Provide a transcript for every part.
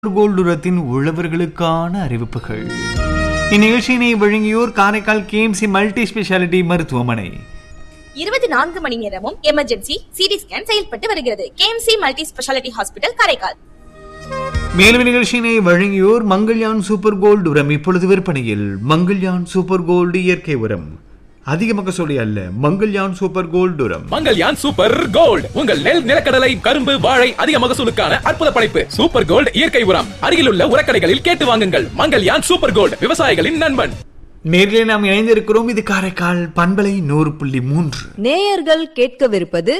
கோல்டுரத்தின் உழவர்களுக்கான அறிவிப்புகள். இந்நிகழ்ச்சியினை வழங்கியோர் காரைக்கால் கேஎம்சி மல்டி ஸ்பெஷாலிட்டி மருத்துவமனை. 24 மணி நேரமும் எமர்ஜென்சி சிடி ஸ்கேன் செயல்பட்டு வருகிறது. KMC multi speciality hospital Karaikal. மேலும் நிகழ்ச்சியினை வழங்கியோர் மங்கள்யான் சூப்பர் கோல்டு உரம். இப்பொழுது விற்பனையில் மங்கள்யான் சூப்பர் கோல்டு இயற்கை உரம். அதிக மகசூலை அல்ல, மங்கள்யான் சூப்பர் கோல்டு உரம். மங்கள்யான் சூப்பர் கோல்டு உங்கள் நெல், நிலக்கடலை, கரும்பு, வாழை அதிக மகசூலுக்கான அற்புத படைப்பு. சூப்பர் கோல்டு இயற்கை உரம் அருகிலுள்ள உரக்கடைகளில் கேட்டு வாங்குங்கள். மங்கள்யான் சூப்பர் கோல்டு, விவசாயிகளின் நண்பன். நேரிலே நாம் இணைந்திருக்கிறோம். இது காரைக்கால் பண்பலை 100.3. நேயர்கள் கேட்கவிருப்பது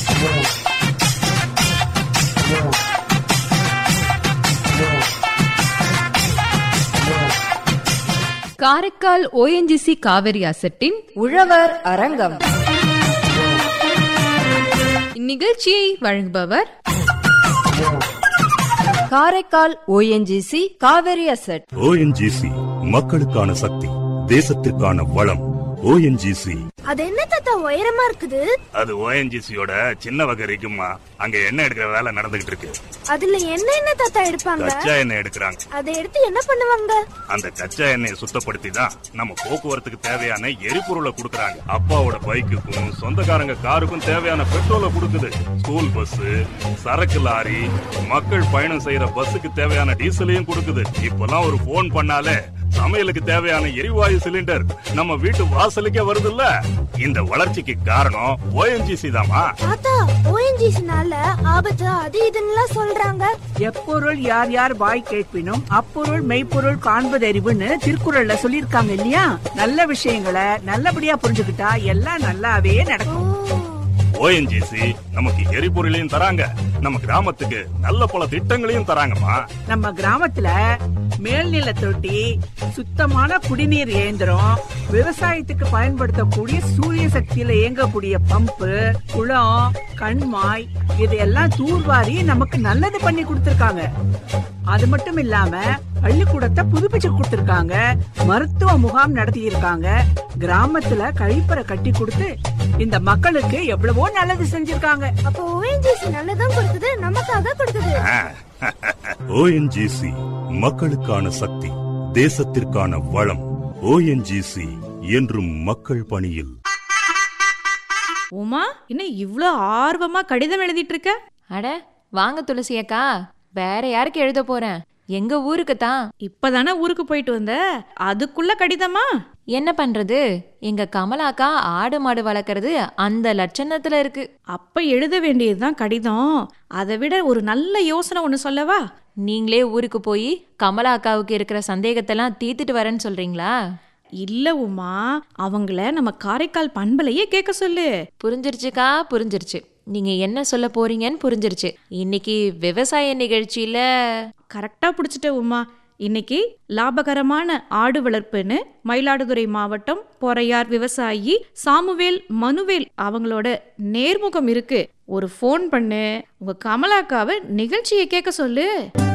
காரைக்கால் ONGC காவிரி அசட்டின் உழவர் அரங்கம். இந்நிகழ்ச்சியை வழங்குபவர் Karaikal ONGC Kaveri asset. ONGC மக்களுக்கான சக்தி, தேசத்திற்கான வளம். ONGC. அது என்ன தாத்தா உயரமா இருக்குது? அது ONGCயோட சின்ன வகை இருக்குமா. அங்க எண்ணெய் எடுக்கிற வேலை நடந்துகிட்டு இருக்கு. அதுல என்ன தாத்தா எடுப்பாங்க? கச்சா எண்ணெய் எடுக்கிறாங்க. அதை எடுத்து என்ன பண்ணுவாங்க? அந்த கச்சா எண்ணெயை சுத்தப்படுத்தி தான் நம்ம போக்குவரத்துக்கு தேவையான எரிபொருளை கொடுக்கறாங்க. அப்பாவோட பைக்குக்கும் சொந்தக்காரங்க காருக்கும் தேவையான பெட்ரோலை கொடுக்குது. ஸ்கூல் பஸ், சரக்கு லாரி, மக்கள் பயணம் செய்யற பஸ்ஸுக்கு தேவையான டீசலையும் கொடுக்குது. இப்பெல்லாம் ஒரு போன் பண்ணாலே சமையலுக்கு தேவையான எரிவாயு சிலிண்டர் நம்ம வீட்டு வாசலுக்கே வருதுல்ல. இந்த வளர்ச்சிக்கு காரணம் ONGC தாமா. தாத்தா ONGCனால ஆபத்து அது இதுன்னு சொல்றாங்க. எப்பொருள் யார் யார் வாய் கேட்பினும் அப்பொருள் மெய்ப்பொருள் காண்பதறிவுன்னு திருக்குறள்ல சொல்லிருக்காங்க இல்லையா. நல்ல விஷயங்களை நல்லபடியா புரிஞ்சுக்கிட்டா எல்லாம் நல்லாவே நடக்கும். ONGC நமக்கு எரிபொருளையும் தராங்க, நம்ம கிராமத்துக்கு நல்ல பல திட்டங்களையும் தராங்கம்மா. நம்ம கிராமத்துல மேல்நில தொட்டி, சுத்தமான குடிநீர் இயந்திரம், விவசாயத்துக்கு பயன்படுத்தக்கூடிய சூரிய சக்தியில இயங்கக்கூடிய பம்பு, குளம், கண்மாய் இதையெல்லாம் தூர்வாரி நமக்கு நல்லது பண்ணி கொடுத்திருக்காங்க. அது மட்டும் இல்லாம பள்ளிக்கூடத்தை புதுப்பிச்சு கொடுத்திருக்காங்க, மருத்துவ முகாம் நடத்தி இருக்காங்க, கிராமத்துல கழிப்பறை கட்டி கொடுத்து இந்த மக்களுக்கு எவ்வளவோ நல்லது செஞ்சிருக்காங்க. அப்ப ONGC நல்லதும் கொடுக்குது, நமக்காக கொடுக்குது. ONGC மக்களுக்கான சக்தி, தேசத்திற்கான வளம். ONGC என்றும் மக்கள் பணியில். உமா, என்ன இவ்ளோ ஆர்வமா கடிதம் எழுதிட்டு இருக்க? அட வாங்க துளசி அக்கா, வேற யாருக்கு எழுத போறேன்? எங்க ஊருக்கு தான். இப்பதானே ஊருக்கு போயிட்டு வந்த, அதுக்குள்ள கடிதமா? என்ன பண்றது, எங்க கமலாக்கா ஆடு மாடு வளர்க்கறது அந்த லட்சணத்துல இருக்கு. அப்ப எழுத வேண்டியதுதான் கடிதம். அதை விட ஒரு நல்ல யோசனை ஒண்ணு சொல்லவா? நீங்களே ஊருக்கு போய் கமலாக்காவுக்கு இருக்கிற சந்தேகத்தெல்லாம் தீர்த்துட்டு வரேன்னு சொல்றீங்களா? இல்ல உமா, அவங்கள நம்ம காரைக்கால் பண்பலையே கேட்க சொல்லு. புரிஞ்சிருச்சுக்கா, புரிஞ்சிருச்சு. நீங்க என்ன சொல்ல போறீங்கன்னு புரிஞ்சிருச்சு. இன்னைக்கு விவசாய நிகழ்ச்சியில கரெக்டா புடிச்சிட்ட உமா. இன்னைக்கு லாபகரமான ஆடு வளர்ப்புன்னு மயிலாடுதுறை மாவட்டம் பொறையார் விவசாயி சாமுவேல் மனுவேல் அவங்களோட நேர்முகம் இருக்கு. ஒரு போன் பண்ணு, உங்க கமலாக்காவை நிகழ்ச்சியை கேட்க சொல்லு.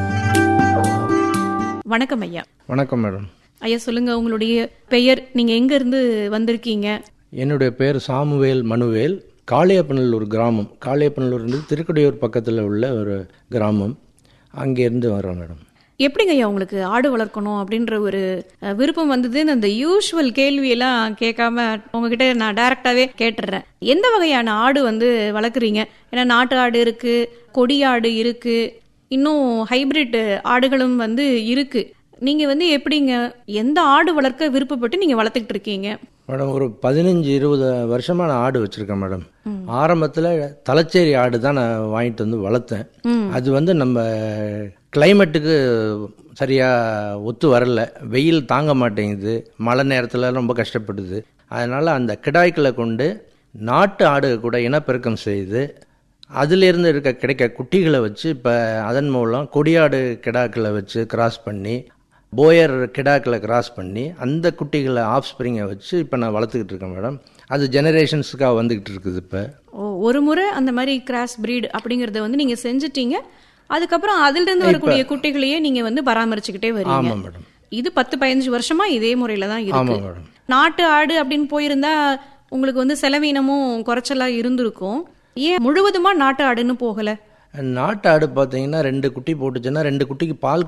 வணக்கம் ஐயா. வணக்கம் மேடம். ஐயா சொல்லுங்க, உங்களுடைய பெயர், நீங்க எங்க இருந்து வந்திருக்கீங்க? என்னுடைய பெயர் சாமுவேல் மனுவேல். காளியப்பநல்லூர் கிராமம். காளியப்பநல்லூர் திருக்கடையூர் பக்கத்தில் உள்ள ஒரு கிராமம். அங்கேருந்து வரோம் மேடம். எப்படிங்க ஐயா உங்களுக்கு ஆடு வளர்க்கணும் அப்படின்ற ஒரு விருப்பம் வந்ததுன்னு அந்த யூஷுவல் கேள்வியெல்லாம் கேட்காம உங்ககிட்ட நான் டைரக்டாவே கேட்டுறேன். எந்த வகையான ஆடு வளர்க்குறீங்க? ஏன்னா நாட்டு ஆடு இருக்கு, கொடி ஆடு இருக்கு, இன்னும் ஹைபிரிட் ஆடுகளும் இருக்கு. நீங்க எப்படிங்க, எந்த ஆடு வளர்க்க விருப்பப்பட்டு நீங்க வளர்த்துக்கிட்டு இருக்கீங்க? மேடம், ஒரு 15-20 வருஷமா நான் ஆடு வச்சிருக்கேன் மேடம். ஆரம்பத்தில் தலச்சேரி ஆடு தான் நான் வாங்கிட்டு வந்து வளர்த்தேன். அது நம்ம கிளைமேட்டுக்கு சரியாக ஒத்து வரல, வெயில் தாங்க மாட்டேங்குது, மழை நேரத்தில் ரொம்ப கஷ்டப்படுது. அதனால் அந்த கிடாய்களை கொண்டு நாட்டு ஆடு கூட இனப்பெருக்கம் செய்து அதிலிருந்து கிடைக்க குட்டிகளை வச்சு இப்போ அதன் மூலம் கொடியாடு கிடாக்களை வச்சு கிராஸ் பண்ணி, போயர் கிடாக்களை கிராஸ் பண்ணி அந்த குட்டிகளை ஆஃப் ஸ்ப்ரிங்கை வச்சு இப்போ நான் வளர்த்துக்கிட்டு இருக்கேன் மேடம். அது ஜெனரேஷன்ஸுக்காக வந்துக்கிட்டு இருக்குது. இப்போ ஒரு முறை அந்த மாதிரி கிராஸ் பிரீட் அப்படிங்கிறத நீங்க செஞ்சுட்டீங்க. அதுக்கப்புறம் அதிலிருந்து வரக்கூடிய குட்டிகளையே நீங்க பராமரிச்சுக்கிட்டே வரீங்க. ஆமாம் மேடம். இது 10-15 வருஷமா இதே முறையில தான் இருக்கு. நாட்டு ஆடு அப்படின்னு போயிருந்தா உங்களுக்கு செலவீனமும் குறைச்சலா இருந்திருக்கும். ஏன் முழுவதுமா நாட்டு ஆடுன்னு போகல? நாட்டு ஆடு பார்த்தீங்கன்னா 2 குட்டி போட்டுச்சுன்னா 2 குட்டிக்கு பால்